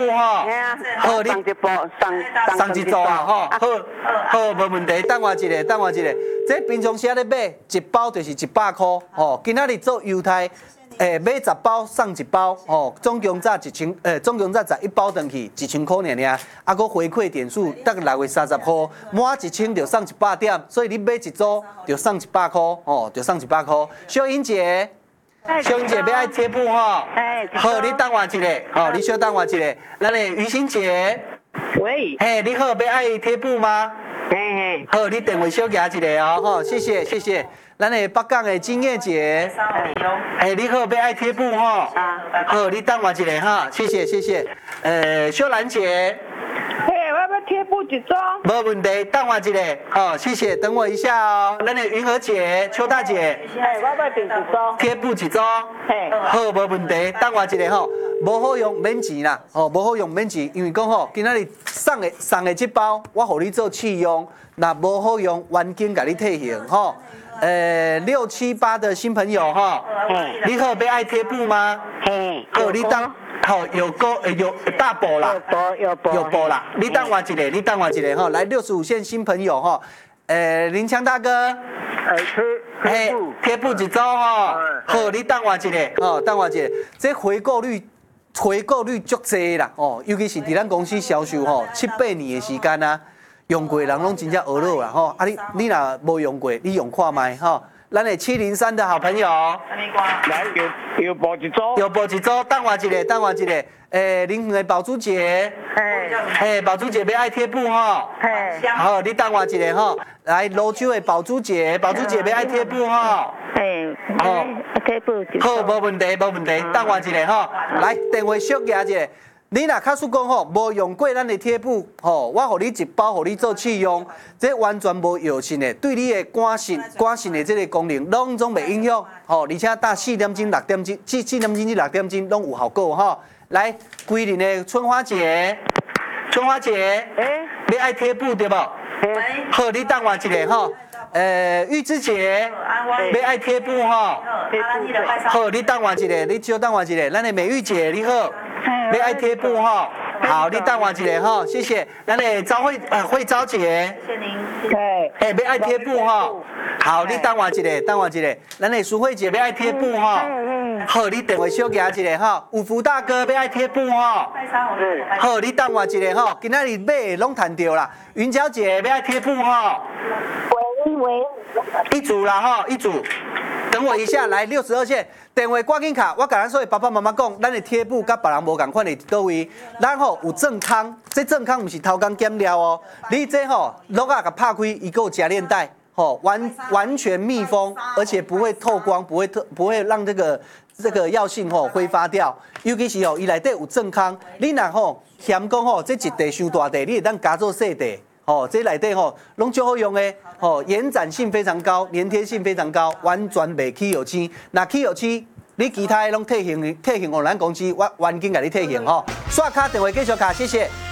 哈。好，你上一波， 上一组啊，吼，好，无问题。等我一下，这平常时咧买一包就是100块，哦，今仔日做犹太。买10包送1包，哦，总共才总共才11包回去，1000块尔，啊，搁回馈点数，大概6月30号，满1000就送100点，所以你买一组就送100块，哦，就送100块。秀英姐，要爱贴布哈，好，你等我一下，哦，你稍等我一下，咱的于心姐， 喂， 嘿，你好，要爱贴布吗？ 嘿， 好，你电话小夹一下哦，吼，谢谢。咱的北港的金叶姐，你好，要爱贴布吼，好，你等我一下哈，谢谢。秀兰姐， 我要贴布一张。 没问题，等我一下，好，谢谢，等我一下哦。咱的云和姐、邱大姐， 我要订一张。 贴布一张，好，没问题，等我一下吼。无好用免钱啦，无好用免钱，因为讲吼，今仔日送的这包，我互你做试用，那无好用，原金甲你退现吼。6、7、8的新朋友哈，你好，要爱贴布吗？好，你当好有大包啦，有包啦，你等我一下哈，来65线新朋友哈，林强大哥，贴布一张哈，好，你等我一下，这回购率足济啦，哦，尤其是伫咱公司销售吼7、8年的时间啊。用过的人拢真正学了啦吼，啊你若无用过，你用看卖吼。咱的703的好朋友， 来有报一组， 等我一下，林园的宝珠姐，宝珠姐要爱贴布吼，好，你等我一下吼。来泸州的宝珠姐要爱贴布吼， 贴布好，无问题，等我一下吼。来电话小夹一下。你若假使讲吼，无用过咱的贴布，吼，我互你一包，互你做试用，这完全无药性的，对你的肝肾的这个功能，拢总袂影响，吼，而且打4点钟、6点钟，4点钟至6点钟拢有效果，吼。来，桂林的春花姐，要爱贴布对无？好，你等我一下吼。玉芝姐，要爱贴布吼。好，你等我一下，你稍等我一下，咱的美玉姐你好。要爱贴布哈，好，你等我一下哈，谢谢。咱的慧昭姐， 谢谢您。 要爱贴布哈，好，你等我一下，咱的淑慧姐要爱贴布哈，好，你电话小夹一下哈。五福大哥要爱贴布哈，好，你等我一下哈，今仔日买的拢赚到啦。云娇姐要爱贴布哈， 喂， 一组啦哈，一组。等我一下，来62线电话赶紧卡，我甲咱所有爸爸妈妈讲，咱的贴布甲别人无共款的倒位，咱吼有正康，这正康不是头刚减料哦，你这吼落啊甲拍开，伊个有夹链带，吼完全密封，而且不会透光，不会让这个药性吼挥发掉，尤其是吼伊内底有正康，你若吼嫌讲吼这一地伤大地，你会当加做细地。哦，这内底吼拢足好用的，哦，延展性非常高，粘贴性非常高，完全袂起油漆。那起油漆，你其他的拢退行，互咱公司我原金甲你退行吼。刷卡电话继续卡，谢谢。